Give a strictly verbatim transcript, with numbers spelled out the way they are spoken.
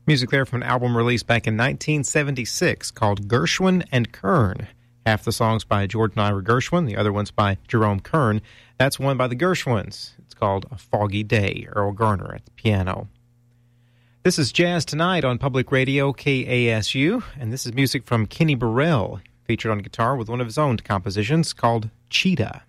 Music there from an album released back in nineteen seventy-six called Gershwin and Kern. Half the songs by George and Ira Gershwin, the other one's by Jerome Kern. That's one by the Gershwins. It's called A Foggy Day, Earl Garner at the piano. This is Jazz Tonight on Public Radio K A S U, and this is music from Kenny Burrell, featured on guitar with one of his own compositions called Cheetah.